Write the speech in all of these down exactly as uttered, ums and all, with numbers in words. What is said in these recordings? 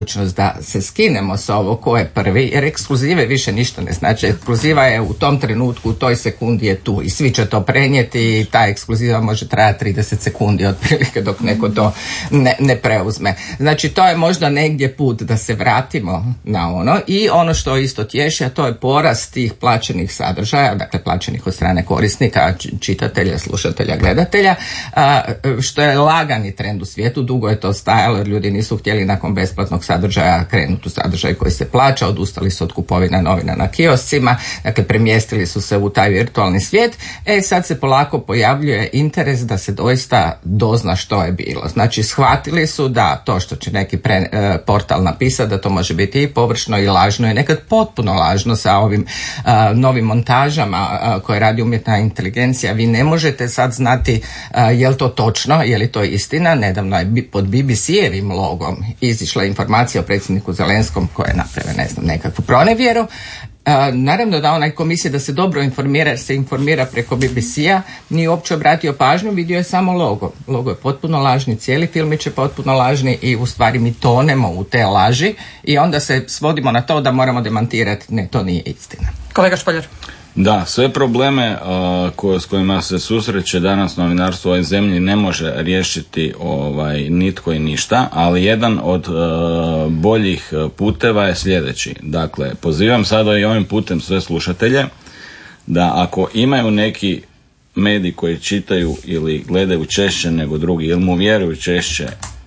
da se skinemo sa ovo ko je prvi, jer ekskluzive više ništa ne znači. Ekskluziva je u tom trenutku, u toj sekundi je tu i svi će to prenijeti i ta ekskluziva može trajati trideset sekundi otprilike dok neko to ne, ne preuzme. Znači to je možda negdje put da se vratimo na ono i ono što isto tješi, a to je porast tih plaćenih sadržaja, dakle plaćenih od strane korisnika, čitatelja, slušatelja, gledatelja, što je lagani trend u svijetu. Dugo je to stajalo jer ljudi nisu htjeli nakon besplatnog sadržaja krenuti u sadržaj koji se plaća, odustali su od kupovina novina na kioscima, dakle premjestili su se u taj virtualni svijet. E sad se polako pojavljuje interes da se doista dozna što je bilo. Znači shvatili su da to što će neki pre, e, portal napisati, da to može biti i površno i lažno i nekad potpuno lažno sa ovim a, novim montažama a, koje radi umjetna inteligencija. Vi ne možete sad znati a, je li to točno, je li to istina. Nedavno je pod B B C-evim logom izišla informacija o predsjedniku Zelenskom koja je napravila, ne znam, nekakvu pronevjeru. Uh, naravno da onaj komisija da se dobro informira, jer se informira preko B B C-a, nije uopće obratio pažnju, vidio je samo logo. Logo je potpuno lažni, cijeli filmić je potpuno lažni i u stvari mi tonemo u te laži i onda se svodimo na to da moramo demantirati, ne, to nije istina. Kolega Špoljar. Da, sve probleme uh, koje, s kojima se susreće danas novinarstvo u ovoj zemlji ne može riješiti ovaj, nitko i ništa, ali jedan od uh, boljih puteva je sljedeći. Dakle, pozivam sada i ovim putem sve slušatelje da ako imaju neki medij koji čitaju ili gledaju češće nego drugi, ili mu vjeruju češće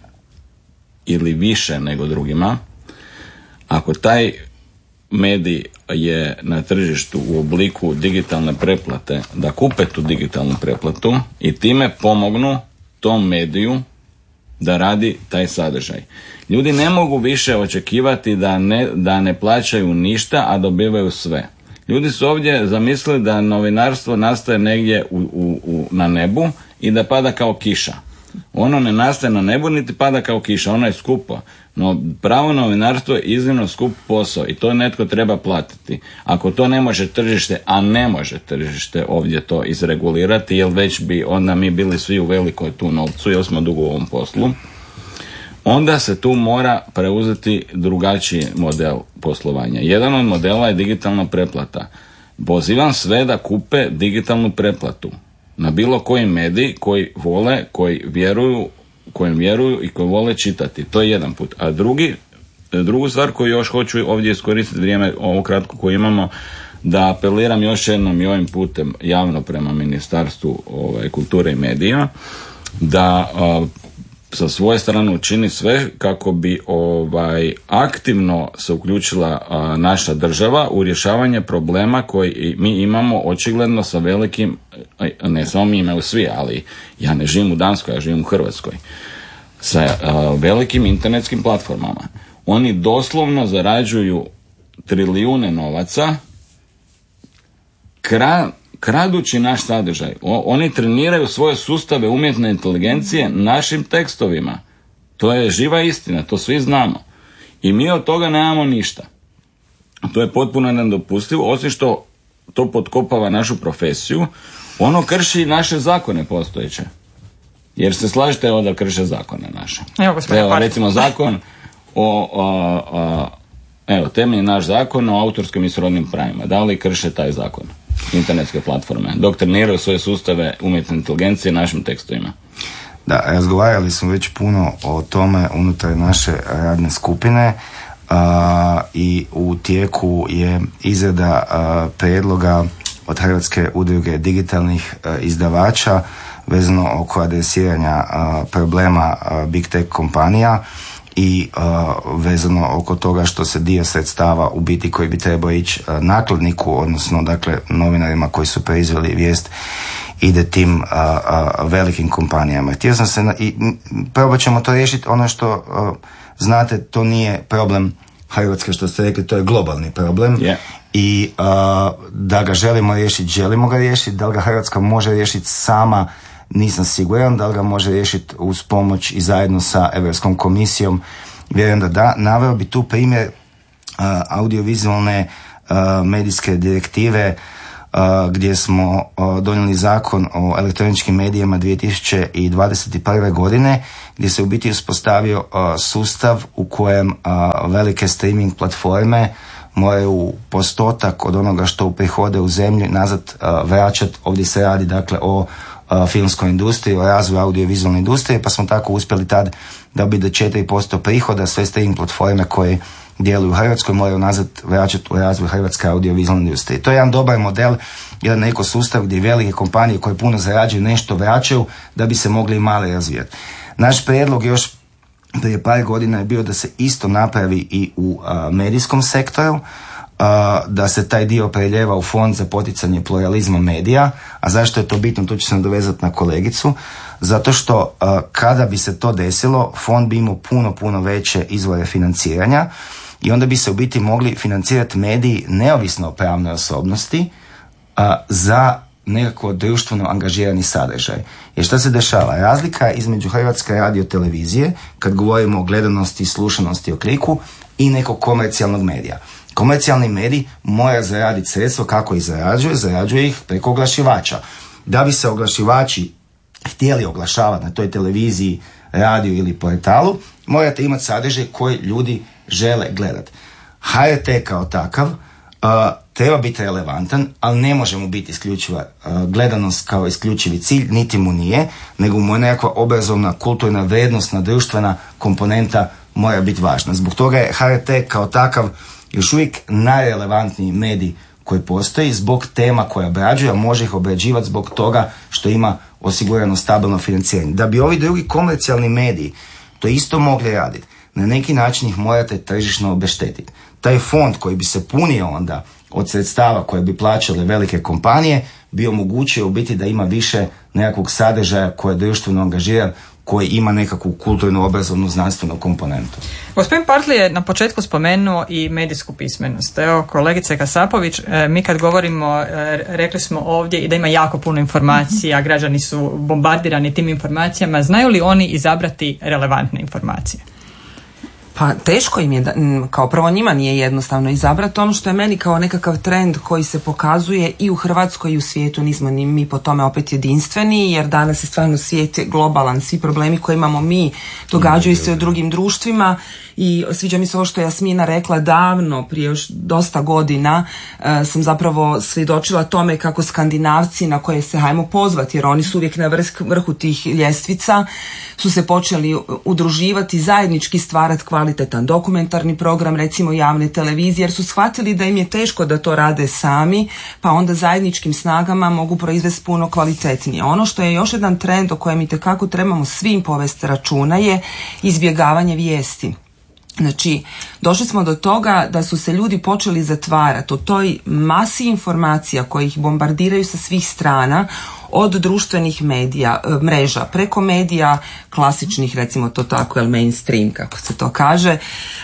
ili više nego drugima, ako taj medij je na tržištu u obliku digitalne preplate, da kupe tu digitalnu preplatu i time pomognu tom mediju da radi taj sadržaj. Ljudi ne mogu više očekivati da ne, da ne plaćaju ništa, a dobivaju sve. Ljudi su ovdje zamislili da novinarstvo nastaje negdje u, u, u, na nebu i da pada kao kiša. Ono ne nastaje na nebu niti pada kao kiša, ono je skupo. No pravo novinarstvo je iznimno skup posao i to netko treba platiti. Ako to ne može tržište, a ne može tržište ovdje to izregulirati, jer već bi onda mi bili svi u velikoj tu novcu, jer smo dugo u ovom poslu, onda se tu mora preuzeti drugačiji model poslovanja. Jedan od modela je digitalna preplata. Pozivam sve da kupe digitalnu preplatu na bilo koji medij koji vole, koji vjeruju, kojim vjeruju i koji vole čitati. To je jedan put. A drugi, drugu stvar koju još hoću ovdje iskoristiti vrijeme ovo kratko koje imamo, da apeliram još jednom i ovim putem javno prema Ministarstvu ovaj, kulture i medija, da a, sa svoje strane učini sve kako bi ovaj aktivno se uključila a, naša država u rješavanje problema koji mi imamo očigledno sa velikim, ne samo mi imaju svi, ali ja ne živim u Danskoj, ja živim u Hrvatskoj, sa a, velikim internetskim platformama. Oni doslovno zarađuju trilijune novaca kra kradući naš sadržaj. O, oni treniraju svoje sustave umjetne inteligencije našim tekstovima. To je živa istina, to svi znamo. I mi od toga nemamo ništa. To je potpuno nedopustivo, osim što to potkopava našu profesiju, ono krši naše zakone postojeće. Jer se slažete evo da krše zakone naše. Evo, evo recimo zakon o, o, o evo, temeljni naš zakon o autorskim i srodnim pravima. Da li krše taj zakon? Internetske platforme, dok treniraju svoje sustave umjetne inteligencije našim tekstovima. Da, razgovarali smo već puno o tome unutar naše radne skupine a, i u tijeku je izrada a, prijedloga od Hrvatske udruge digitalnih a, izdavača vezano oko adresiranja a, problema a, big tech kompanija i uh, vezano oko toga što se dio sredstava u biti koji bi trebao ići uh, nakladniku, odnosno dakle novinarima koji su proizveli vijest, ide tim uh, uh, velikim kompanijama. Htio sam se na, i probat ćemo to riješiti. Ono što uh, znate, to nije problem Hrvatske, što ste rekli, to je globalni problem. Yeah. I uh, da ga želimo riješiti, želimo ga riješiti. Da li ga Hrvatska može riješiti sama, nisam siguran. Da li ga može riješiti uz pomoć i zajedno sa Europskom komisijom, vjerujem da da. Naveo bi tu primjer uh, audiovizualne uh, medijske direktive gdje smo donijeli zakon o elektroničkim medijima dvije tisuće dvadeset prve. godine, gdje se u biti uspostavio sustav u kojem velike streaming platforme moraju postotak od onoga što uprihode u zemlji nazad vraćati. Ovdje se radi dakle o filmskoj industriji, o razvoju audiovizualne industrije, pa smo tako uspjeli tad da bi do četiri posto prihoda sve streaming platforme koje djeluju u Hrvatskoj moraju nazad vraćati u razvoj hrvatske audiovizualne industrije. To je jedan dobar model, jedan ekosustav gdje velike kompanije koje puno zarađuju nešto vraćaju da bi se mogli i male razvijati. Naš prijedlog još prije par godina je bio da se isto napravi i u a, medijskom sektoru, a, da se taj dio preljeva u fond za poticanje pluralizma medija. A zašto je to bitno? Tu ću se nadovezati na kolegicu. Zato što a, kada bi se to desilo, fond bi imao puno, puno veće izvore financiranja i onda bi se u biti mogli financirati mediji neovisno o pravnoj osobnosti a, za nekako društveno angažirani sadržaj. Jer šta se dešava? Razlika između Hrvatske radiotelevizije, kad govorimo o gledanosti i slušanosti o kliku, i nekog komercijalnog medija. Komercijalni medij mora zaraditi sredstvo, kako ih zarađuje, zarađuje ih preko oglašivača. Da bi se oglašivači htjeli oglašavati na toj televiziji, radiju ili portalu, morate imati sadržaj koji ljudi žele gledati. H R T kao takav Uh, treba biti relevantan, ali ne može mu biti isključiva uh, gledanost kao isključivi cilj, niti mu nije, nego mu je nekakva obrazovna, kulturna, vrijednosna, društvena komponenta mora biti važna. Zbog toga je H R T kao takav još uvijek najrelevantniji medij koji postoji zbog tema koje obrađuje, a može ih obrađivati zbog toga što ima osigurano stabilno financiranje. Da bi ovi drugi komercijalni mediji to isto mogli raditi, na neki način ih morate tržišno obeštetiti. Taj fond koji bi se punio onda od sredstava koje bi plaćale velike kompanije bi omogućio u biti da ima više nekakvog sadržaja koji je društveno angažiran, koji ima nekakvu kulturnu, obrazovnu, znanstvenu komponentu. Gospodin Partli je na početku spomenuo i medijsku pismenost. Evo, kolegice Kasapović, mi kad govorimo, rekli smo ovdje i da ima jako puno informacija, građani su bombardirani tim informacijama, znaju li oni izabrati relevantne informacije? Pa teško im je, da, kao prvo njima nije jednostavno izabrati ono što je meni kao nekakav trend koji se pokazuje i u Hrvatskoj i u svijetu, nismo ni mi po tome opet jedinstveni, jer danas je stvarno svijet globalan, svi problemi koje imamo mi događaju se u drugim društvima i sviđa mi se ovo što je Jasmina rekla davno, prije još dosta godina e, sam zapravo svjedočila tome kako Skandinavci, na koje se hajmo pozvati jer oni su uvijek na vrh, vrhu tih ljestvica, su se počeli udruživati, zajednički stvarati kvalitetan dokumentarni program, recimo javne televizije, jer su shvatili da im je teško da to rade sami, pa onda zajedničkim snagama mogu proizvesti puno kvalitetnije. Ono što je još jedan trend o kojem itekako trebamo svim povesti računa je izbjegavanje vijesti. Znači, došli smo do toga da su se ljudi počeli zatvarati u toj masi informacija koje ih bombardiraju sa svih strana, od društvenih medija, mreža, preko medija klasičnih, recimo to tako, el mainstream, kako se to kaže,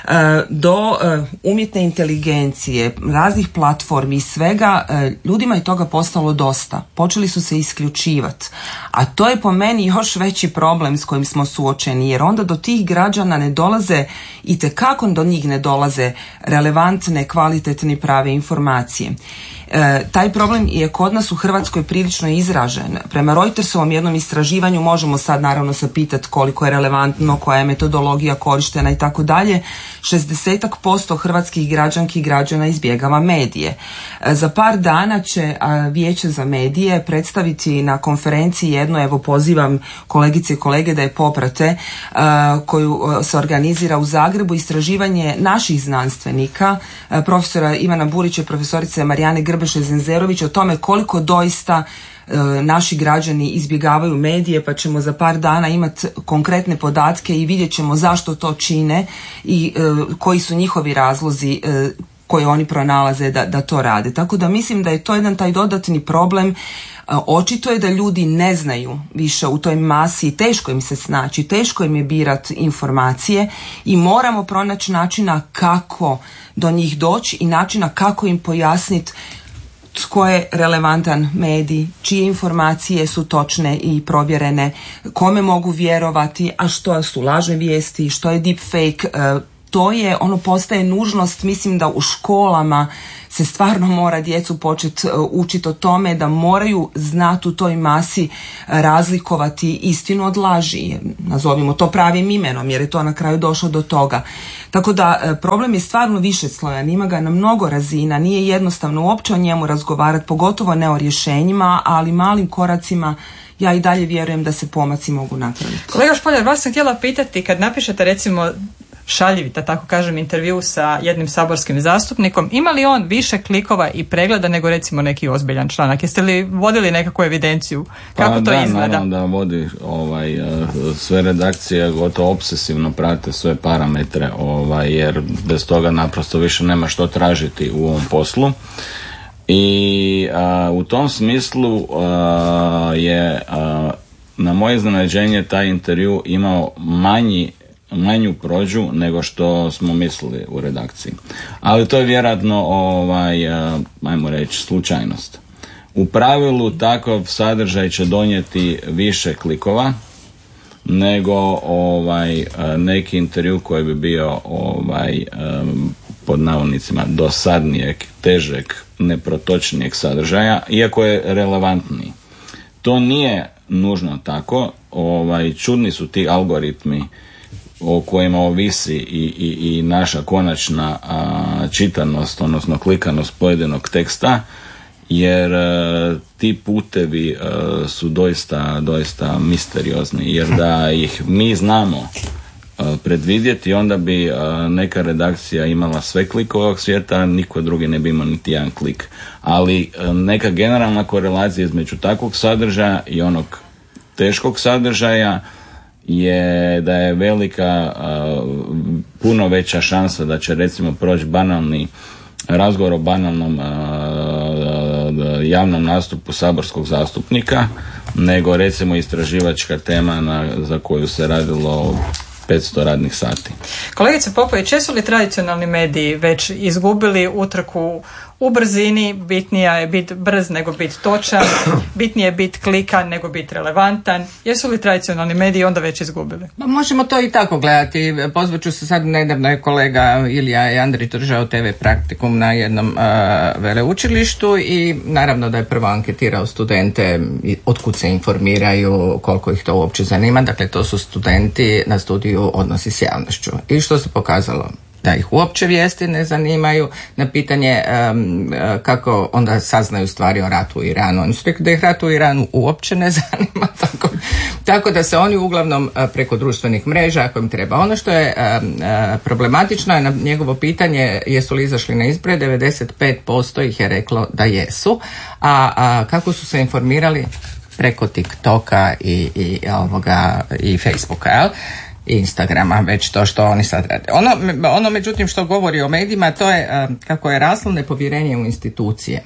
do umjetne inteligencije, raznih platformi i svega, ljudima je toga postalo dosta. Počeli su se isključivati. A to je po meni još veći problem s kojim smo suočeni, jer onda do tih građana ne dolaze, i tekako do njih ne dolaze relevantne, kvalitetne, prave informacije. E, taj problem je kod nas u Hrvatskoj prilično izražen. Prema Reutersovom jednom istraživanju, možemo sad naravno se pitati koliko je relevantno, koja je metodologija korištena i tako dalje, šezdeset posto hrvatskih građanki i građana izbjegava medije. E, za par dana će a, Vijeće za medije predstaviti na konferenciji jedno, evo pozivam kolegice i kolege da je poprate, a, koju a, se organizira u Zagrebu, istraživanje naših znanstvenika, a, profesora Ivana Burića i profesorice Marijane Grbeše-Zenzerović o tome koliko doista e, naši građani izbjegavaju medije, pa ćemo za par dana imati konkretne podatke i vidjet ćemo zašto to čine i e, koji su njihovi razlozi e, koje oni pronalaze da, da to rade. Tako da mislim da je to jedan taj dodatni problem. Očito je da ljudi ne znaju više u toj masi, teško im se snaći, teško im je birati informacije i moramo pronaći načina kako do njih doći i načina kako im pojasniti tko je relevantan medij, čije informacije su točne i provjerene, kome mogu vjerovati, a što su lažne vijesti, što je deepfake, to je, ono postaje nužnost, mislim da u školama se stvarno mora djecu početi učiti o tome da moraju znati u toj masi razlikovati istinu od laži, nazovimo to pravim imenom, jer je to na kraju došlo do toga. Tako da problem je stvarno višeslojan, ima ga na mnogo razina, nije jednostavno uopće o njemu razgovarati, pogotovo ne o rješenjima, ali malim koracima ja i dalje vjerujem da se pomaci mogu napraviti. Kolega Špoljar, vas sam htjela pitati, kad napišete recimo šaljivi, da tako kažem, intervju sa jednim saborskim zastupnikom, ima li on više klikova i pregleda nego recimo neki ozbiljan članak? Jeste li vodili nekakvu evidenciju? Kako pa, to da, izgleda? Naravno da vodi ovaj, sve redakcije gotovo obsesivno prate sve parametre, ovaj, jer bez toga naprosto više nema što tražiti u ovom poslu. I a, u tom smislu a, je a, na moje iznenađenje taj intervju imao manji manju prođu nego što smo mislili u redakciji. Ali to je vjerojatno ovaj, ajmo reći, slučajnost. U pravilu takav sadržaj će donijeti više klikova nego ovaj, neki intervju koji bi bio ovaj, pod navodnicima dosadnijeg, težeg, neprotočnijeg sadržaja, iako je relevantniji. To nije nužno tako. Ovaj, čudni su ti algoritmi o kojima ovisi i, i, i naša konačna a, čitanost, odnosno klikanost pojedinog teksta, jer a, ti putevi a, su doista, doista misteriozni, jer da ih mi znamo a, predvidjeti, onda bi a, neka redakcija imala sve klikove ovog svijeta, niko drugi ne bi imao niti jedan klik. Ali a, neka generalna korelacija između takvog sadržaja i onog teškog sadržaja je da je velika, uh, puno veća šansa da će recimo proći banalni razgovor o banalnom uh, javnom nastupu saborskog zastupnika nego recimo istraživačka tema na, za koju se radilo petsto radnih sati. Kolegice Popović, jesu li tradicionalni mediji već izgubili utrku u brzini? Bitnija je biti brz nego biti točan, bitnije je biti klikan nego biti relevantan. Jesu li tradicionalni mediji onda već izgubili? Pa možemo to i tako gledati. Pozvat ću se sad, nedavno je kolega Ilija Andrić držao te ve praktikum na jednom uh, veleučilištu i naravno da je prvo anketirao studente otkud se informiraju, koliko ih to uopće zanima. Dakle, to su studenti na studiju odnosi s javnošću. I što se pokazalo? Da ih uopće vijesti ne zanimaju. Na pitanje um, kako onda saznaju stvari o ratu u Iranu. Oni su rekli da ih rat u Iranu uopće ne zanima. Tako, tako da se oni uglavnom preko društvenih mreža, ako im treba. Ono što je um, problematično je na njegovo pitanje jesu li izašli na izbore, devedeset pet posto ih je reklo da jesu. A, a kako su se informirali? Preko TikToka i, i, ovoga, i Facebooka, jel? Instagrama, već to što oni sad rade. Ono, ono međutim što govori o medijima, to je uh, kako je raslo nepovjerenje u institucije.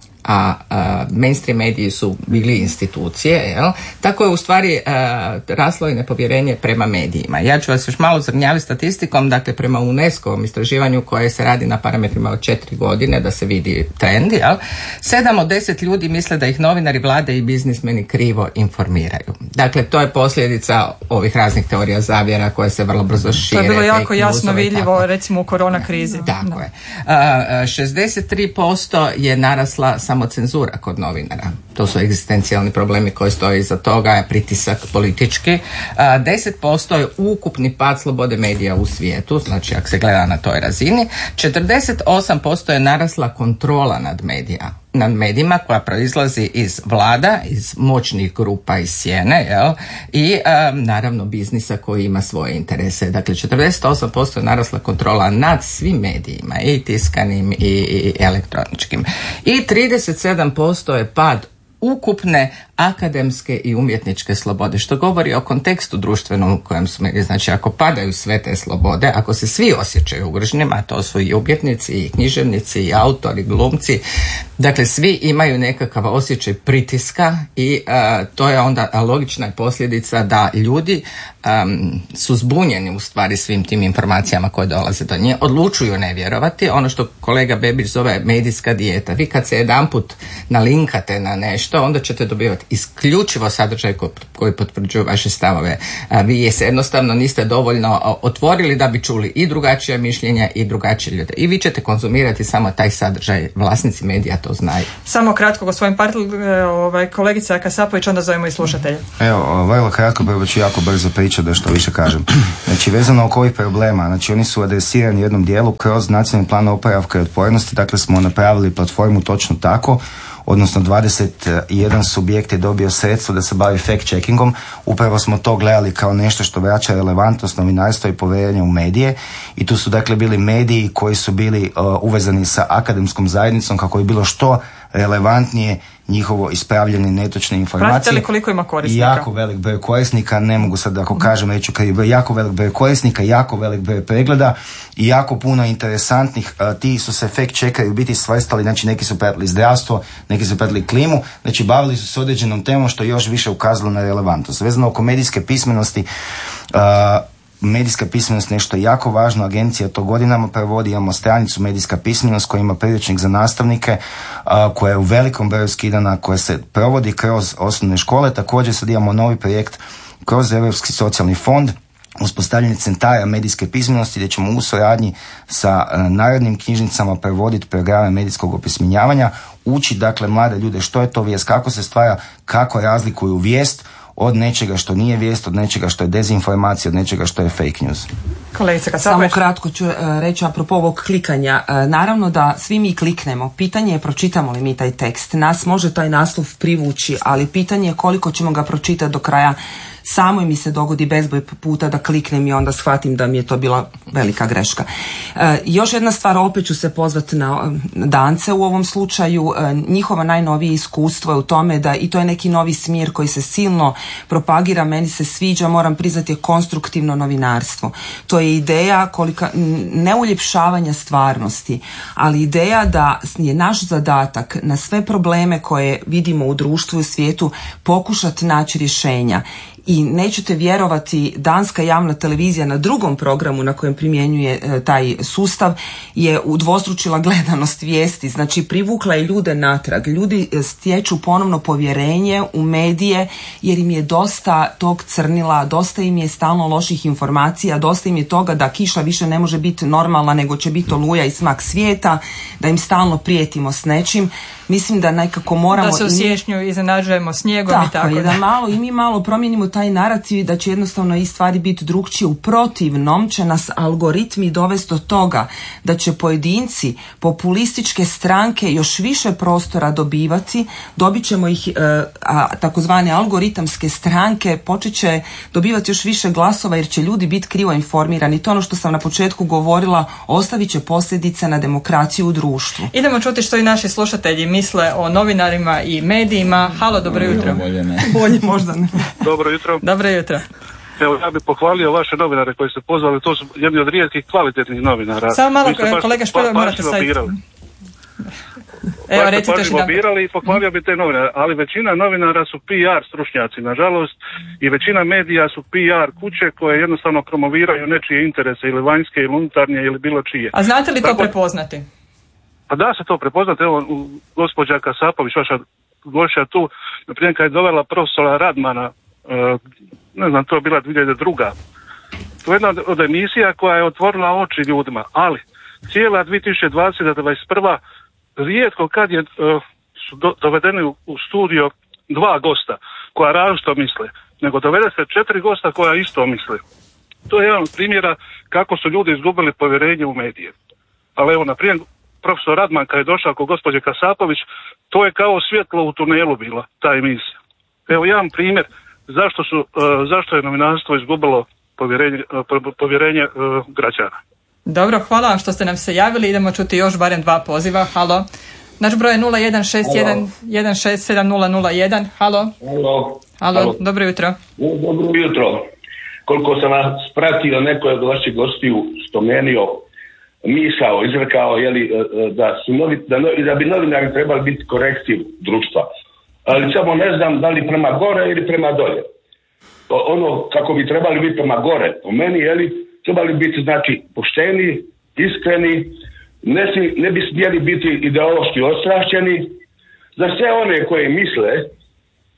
A, a mainstream mediji su bili institucije, jel? Tako je u stvari a, raslo i nepovjerenje prema medijima. Ja ću vas još malo zrnjaviti statistikom, dakle prema UNESCO-om istraživanju koje se radi na parametrima od četiri godine da se vidi trend, jel? Sedam od deset ljudi misle da ih novinari, vlade i biznismeni krivo informiraju. Dakle, to je posljedica ovih raznih teorija zavjera koje se vrlo brzo šire. To je bilo jako jasno vidljivo recimo u korona krizi. Tako da. je. A, šezdeset tri posto je narasla samo cenzura kod novinara. To su egzistencijalni problemi koji stoje iza toga, pritisak politički. deset posto je ukupni pad slobode medija u svijetu, znači ako se gleda na toj razini. četrdeset osam posto je narasla kontrola nad medija. nad medijima koja proizlazi iz vlada, iz moćnih grupa iz sjene, jel? I um, naravno biznisa koji ima svoje interese. Dakle, četrdeset osam posto je narasla kontrola nad svim medijima, i tiskanim i, i elektroničkim. I trideset sedam posto je pad ukupne akademske i umjetničke slobode, što govori o kontekstu društvenom u kojem su mediji. Znači, ako padaju sve te slobode, ako se svi osjećaju ugroženima, a to su i umjetnici, i književnici, i autori, glumci, dakle, svi imaju nekakav osjećaj pritiska i uh, to je onda logična posljedica da ljudi um, su zbunjeni u stvari svim tim informacijama koje dolaze do nje, odlučuju ne vjerovati, ono što kolega Bebić zove medijska dijeta. Vi kad se jedanput nalinkate na nešto, onda ćete dobivati isključivo sadržaj koji potvrđuju vaše stavove. Vi se jednostavno niste dovoljno otvorili da bi čuli i drugačija mišljenja i drugačije ljude. I vi ćete konzumirati samo taj sadržaj. Vlasnici medija to znaju. Samo kratko, gospodin Partel, ovaj, kolegica Kasapović, onda zovemo i slušatelje. Evo, vrlo kratko, prvo ću jako brzo pričati da što više kažem. Znači, vezano oko ovih problema, znači oni su adresirani u jednom dijelu kroz nacionalni plan oporavka i otpornosti, dakle smo napravili platformu točno tako, odnosno dvadeset jedan subjekt je dobio sredstvo da se bavi fact-checkingom. Upravo smo to gledali kao nešto što vraća relevantnost novinarstva i povjerenje u medije i tu su dakle bili mediji koji su bili uh, uvezani sa akademskom zajednicom kako je bilo što relevantnije njihovo ispravljanje netočne informacije. Pratite li koliko ima korisnika? Jako velik broj korisnika, ne mogu sad ako kažem reću krivi broj, jako velik broj korisnika, jako velik broj pregleda i jako puno interesantnih, uh, ti su se fact checkeri u biti svrstali, znači neki su pratili zdravstvo, neki su pratili klimu, znači bavili su se određenom temom što još više ukazalo na relevantnost. Vezano oko medijske pismenosti, uh, medijska pismenost nešto jako važno, agencija to godinama provodi, imamo stranicu medijska pismenost koja ima priručnik za nastavnike, a, koja je u velikom broju skidana, koja se provodi kroz osnovne škole. Također sad imamo novi projekt kroz Europski socijalni fond, uspostavljanje centara medijske pismenosti gdje ćemo u suradnji sa a, narodnim knjižnicama provoditi programe medijskog opismenjavanja, uči dakle mlade ljude što je to vijest, kako se stvara, kako razlikuju vijest od nečega što nije vijest, od nečega što je dezinformacija, od nečega što je fake news. Kolegica, samo kratko ću uh, reći apropo ovog klikanja. Uh, naravno da svi mi kliknemo. Pitanje je pročitamo li mi taj tekst. Nas može taj naslov privući, ali pitanje je koliko ćemo ga pročitati do kraja. Samo mi se dogodi bezbroj puta da kliknem i onda shvatim da mi je to bila velika greška. E, još jedna stvar, opet ću se pozvati na Dance u ovom slučaju. E, njihova najnovije iskustvo je u tome da, i to je neki novi smjer koji se silno propagira, meni se sviđa, moram priznati, je konstruktivno novinarstvo. To je ideja kolika, ne uljepšavanja stvarnosti, ali ideja da je naš zadatak na sve probleme koje vidimo u društvu i svijetu pokušati naći rješenja. I nećete vjerovati, danska javna televizija na drugom programu na kojem primjenjuje e, taj sustav je udvostručila gledanost vijesti, znači privukla je ljude natrag. Ljudi stječu ponovno povjerenje u medije jer im je dosta tog crnila, dosta im je stalno loših informacija, dosta im je toga da kiša više ne može biti normalna nego će biti oluja i smak svijeta, da im stalno prijetimo s nečim. Mislim da nekako moramo... Da se u siječnju iznenađujemo snijegom tako, i tako. Je, da malo i mi malo promijenimo taj narativ da će jednostavno i stvari biti drugčije. U protivnom će nas algoritmi dovesti do toga da će pojedinci, populističke stranke još više prostora dobivati, dobit ćemo ih, a takozvane algoritamske stranke počet će dobivati još više glasova jer će ljudi biti krivo informirani. To ono što sam na početku govorila, ostavit će posljedice na demokraciju u društvu. Idemo čuti što i naši slušatelji misle o novinarima i medijima. Halo, dobro jutro. Bolje ne. Bolje možda ne. Dobro jutro. Dobro jutro. Evo, ja bih pohvalio vaše novinare koji ste pozvali, to su jedni od rijetkih kvalitetnih novinara. Samo malo, kolega Špilov, morate staviti. Evo, recite što birali i pohvalio bi te novinare, ali većina novinara su P R stručnjaci, nažalost, i većina medija su P R kuće koje jednostavno promoviraju nečije interese, ili vanjske, ili unutarnje, ili bilo čije. A znate li to Tako, prepoznati? Pa da se to prepoznati, evo, gospođa Kasapović, vaša gošća tu, naprimjer, kad je dovela profesora Radmana, uh, ne znam, to je bila dvije hiljade druga. To je jedna od emisija koja je otvorila oči ljudima, ali cijela dvije tisuće dvadeseta do dvadeset prva rijetko kad je uh, su do, dovedeni u, u studio dva gosta koja različito misle, nego dovede se četiri gosta koja isto misle. To je jedan od primjera kako su ljudi izgubili povjerenje u medije. Ali evo, naprimjer, profesor Radman kad je došao kod gospođe Kasapović, to je kao svjetlo u tunelu bila ta emisija. Evo jedan primjer zašto, su, uh, zašto je novinarstvo izgubilo povjerenje, uh, povjerenje uh, građana. Dobro, hvala vam što ste nam se javili. Idemo čuti još barem dva poziva. Halo. Naš broj je nula jedan šest jedan jedan šest sedam nula nula jedan. Halo. Halo. Halo. Halo. Dobro jutro. Dobro jutro. Koliko sam vas pratio, neko je od vaših gostiju spomenuo, misao, izrekao, jeli, da, su novi, da, novi, da bi novinari trebali biti korektiv društva. Ali samo ne znam da li prema gore ili prema dolje. Ono kako bi trebali biti prema gore, po meni, jeli, trebali biti, znači, pošteni, iskreni, ne, si, ne bi smjeli biti ideološki ostrašćeni. Za sve one koje misle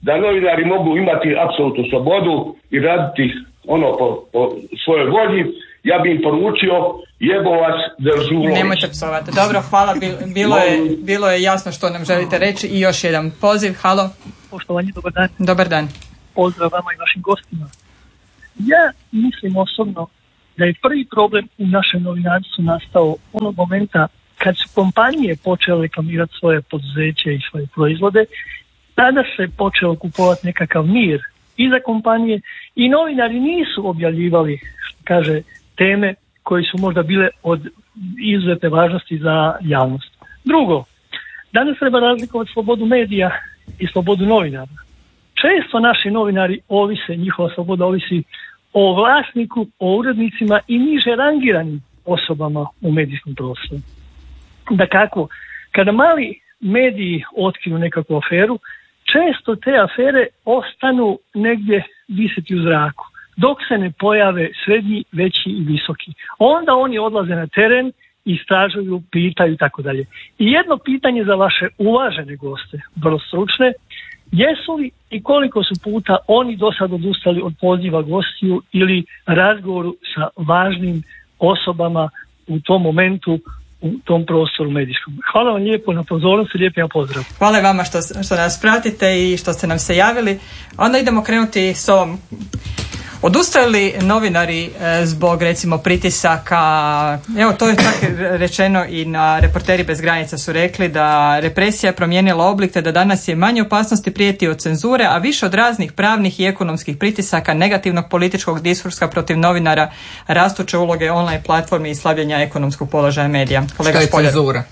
da novinari mogu imati apsolutnu slobodu i raditi ono po, po svojoj volji, ja bi im poručio jebo vas Dežulović. Nemojte psovati. Dobro, hvala. Bilo je, bilo je jasno što nam želite reći i još jedan poziv. Halo. Poštovanje, dobar dan. Dobar dan. Pozdrav vama i vašim gostima. Ja mislim osobno da je prvi problem u našem novinarstvu nastao onog momenta kad su kompanije počele reklamirati svoje poduzeće i svoje proizvode. Tada se počeo kupovati nekakav mir i za kompanije i novinari nisu objavljivali, što kaže, teme koje su možda bile od izuzetne važnosti za javnost. Drugo, danas treba razlikovati slobodu medija i slobodu novinara. Često naši novinari ovise, njihova sloboda ovisi o vlasniku, o urednicima i niže rangiranim osobama u medijskom prostoru. Dakako, kada mali mediji otkriju nekakvu aferu, često te afere ostanu negdje visiti u zraku, dok se ne pojave srednji, veći i visoki. Onda oni odlaze na teren, istražuju, pitaju i tako dalje. I jedno pitanje za vaše uvažene goste, vrlo stručne, jesu li i koliko su puta oni do sad odustali od poziva gostiju ili razgovoru sa važnim osobama u tom momentu, u tom prostoru medijskom. Hvala vam lijepo na pozornosti, lijep ja pozdrav. Hvala i vama što, što nas pratite i što ste nam se javili. Onda idemo krenuti s ovom. Odustaju li novinari e, zbog recimo pritisaka, evo to je tako rečeno i na Reporteri bez granica su rekli da represija je promijenila oblik te da danas je manje opasnosti prijeti od cenzure, a više od raznih pravnih i ekonomskih pritisaka, negativnog političkog diskursa protiv novinara, rastuće uloge online platformi i slabljenja ekonomskog položaja medija. Kolega Što je Špoljar. Cenzura?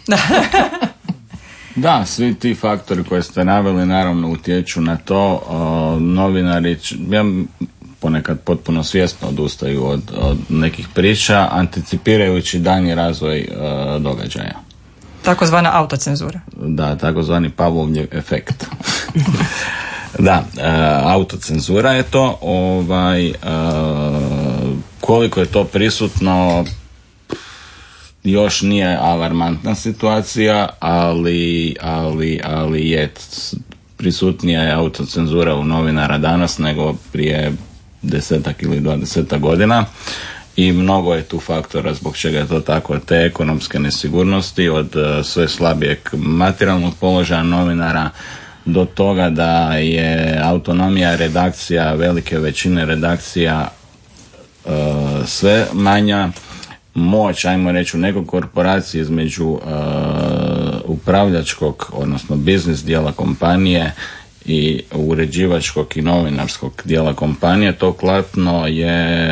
Da, svi ti faktori koje ste naveli naravno utječu na to. O, novinari, ja ponekad potpuno svjesno odustaju od, od nekih priča, anticipirajući daljnji razvoj e, događaja. Takozvana autocenzura. Da, takozvani Pavlovljev efekt. Da, e, autocenzura je to. Ovaj, e, koliko je to prisutno, još nije alarmantna situacija, ali, ali, ali je prisutnija je autocenzura u novinara danas nego prije desetak ili dvadesetak godina i mnogo je tu faktora zbog čega je to tako, te ekonomske nesigurnosti od uh, sve slabijeg materijalnog položaja novinara do toga da je autonomija redakcija, velike većine redakcija uh, sve manja, moć, ajmo reći, u nekoj korporaciji između uh, upravljačkog, odnosno biznis dijela kompanije i uređivačkog i novinarskog dijela kompanije, to klatno je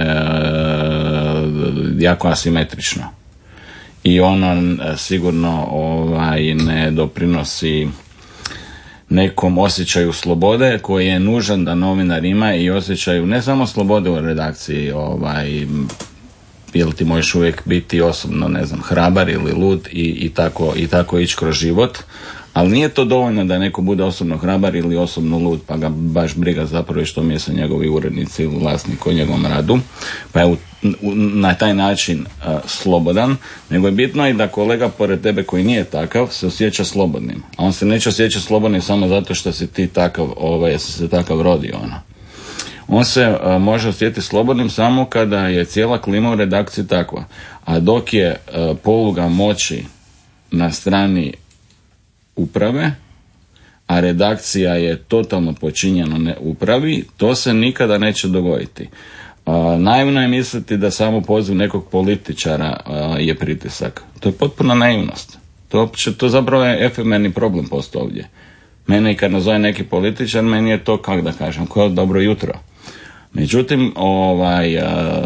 jako asimetrično. I ono sigurno ovaj, ne doprinosi nekom osjećaju slobode koji je nužan da novinar ima i osjećaju ne samo slobode u redakciji, ovaj, jel ti možeš uvijek biti osobno, ne znam, hrabar ili lud i, i tako, i tako ići kroz život. Ali nije to dovoljno da neko bude osobno hrabar ili osobno lud, pa ga baš briga zapravo što misle njegovi urednici ili vlasnik o njegovom radu, pa je u, u, na taj način uh, slobodan, nego je bitno i da kolega pored tebe koji nije takav se osjeća slobodnim. A on se neće osjećati slobodnim samo zato što si ti takav, ovaj, se takav rodio ono. On se uh, može osjetiti slobodnim samo kada je cijela klima u redakciji takva. A dok je uh, poluga moći na strani uprave, a redakcija je totalno počinjena ne upravi, to se nikada neće dogoditi. A, naivno je misliti da samo poziv nekog političara a, je pritisak. To je potpuna naivnost. To, opće, to zapravo je efemerni problem posto ovdje. Mene i kad nazove neki političar, meni je to, kako da kažem, kao dobro jutro. Međutim, ovaj, a,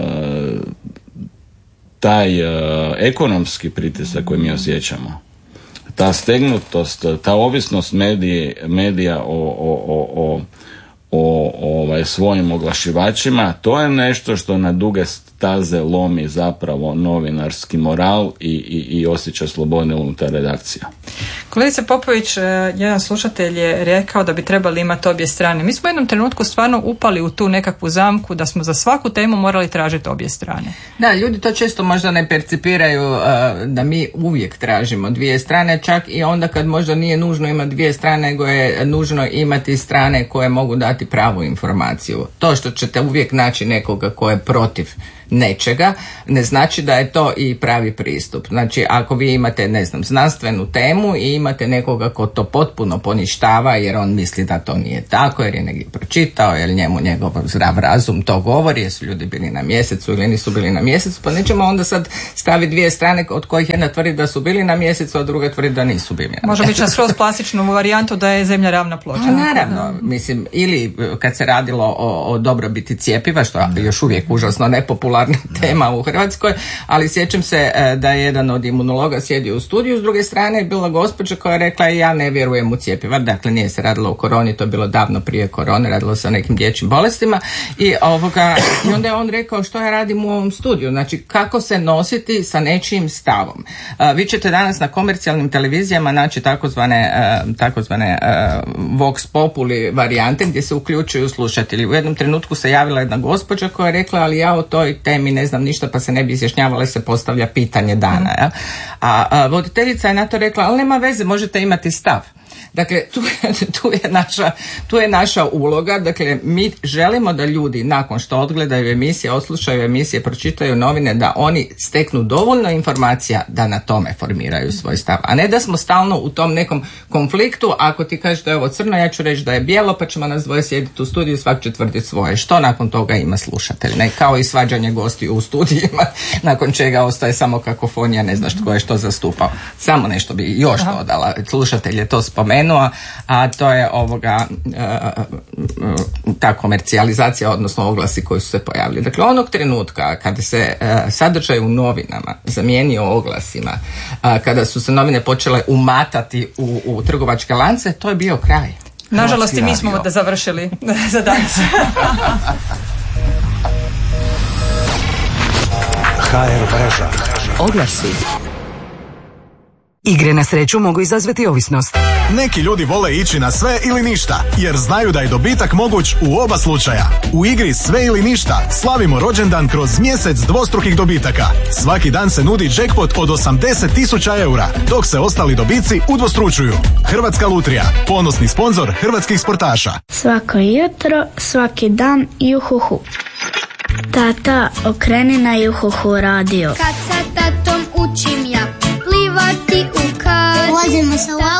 taj a, ekonomski pritisak koji mi osjećamo, ta stegnutost, ta ovisnost medije, medija o, o, o, o, o ovaj, svojim oglašivačima, to je nešto što na duge taze lomi zapravo novinarski moral i, i, i osjećaj slobode unutar redakcija. Kolegice Popović, jedan slušatelj je rekao da bi trebali imati obje strane. Mi smo u jednom trenutku stvarno upali u tu nekakvu zamku da smo za svaku temu morali tražiti obje strane. Da, ljudi to često možda ne percipiraju uh, da mi uvijek tražimo dvije strane, čak i onda kad možda nije nužno imati dvije strane, nego je nužno imati strane koje mogu dati pravu informaciju. To što ćete uvijek naći nekoga ko je protiv nečega, ne znači da je to i pravi pristup. Znači, ako vi imate, ne znam, znanstvenu temu i imate nekoga ko to potpuno poništava jer on misli da to nije tako, jer je negdje pročitao, jer njemu njegov zdrav razum to govori, jesu ljudi bili na mjesecu ili nisu bili na mjesecu, pa nećemo onda sad staviti dvije strane od kojih jedna tvrdi da su bili na mjesecu, a druga tvrdi da nisu bili na mjesecu. Može biti na skroz plastičnu varijantu da je zemlja ravna ploča. A naravno, mislim, ili kad se radilo o, o dobrobiti cjepiva, što je još uvijek užasno nepopularno tema u Hrvatskoj, ali sjećam se da je jedan od imunologa sjedio u studiju, s druge strane je bila gospođa koja je rekla ja ne vjerujem u cjepiva, dakle nije se radilo o koroni, to je bilo davno prije korone, radilo se o nekim dječjim bolestima i, ovoga, i onda je on rekao što ja radim u ovom studiju, znači kako se nositi sa nečijim stavom. Uh, vi ćete danas na komercijalnim televizijama naći takozvane, uh, takozvane uh, vox populi varijante gdje se uključuju slušatelji. U jednom trenutku se javila jedna gospođa koja je rekla ali ja o toj temi ne znam ništa pa se ne bi izjašnjavala, se postavlja pitanje dana. Ja? A, a voditeljica je na to rekla, ali nema veze, možete imati stav. Dakle, tu je, tu, je naša, tu je naša uloga, dakle, mi želimo da ljudi nakon što odgledaju emisije, oslušaju emisije, pročitaju novine, da oni steknu dovoljno informacija da na tome formiraju svoj stav, a ne da smo stalno u tom nekom konfliktu, ako ti kažeš da je ovo crno, ja ću reći da je bijelo, pa ćemo nas dvoje sjediti u studiju, svak će tvrditi svoje. Što nakon toga ima slušatelj? Ne, kao i svađanje gostiju u studijima, nakon čega ostaje samo kakofonija, ne znaš tko je što zastupao. Samo nešto bi još dodala, slušatelj je to spomenuo, a to je ovoga ta komercijalizacija, odnosno oglasi koji su se pojavili. Dakle, onog trenutka kada se sadržaj u novinama zamijenio oglasima, kada su se novine počele umatati u, u trgovačke lance, to je bio kraj. Nažalost i mi smo da završili za danas. ha er mreža. Oglasi. Igre na sreću mogu izazvati ovisnost. Neki ljudi vole ići na sve ili ništa, jer znaju da je dobitak moguć u oba slučaja. U igri Sve ili ništa slavimo rođendan kroz mjesec dvostrukih dobitaka. Svaki dan se nudi jackpot od osamdeset tisuća eura, dok se ostali dobici udvostručuju. Hrvatska lutrija, ponosni sponzor hrvatskih sportaša. Svako jutro, svaki dan, juhuhu. Tata, okreni na juhuhu radio. Kad sa tatom učim ja plivati u kad. Vozimo se u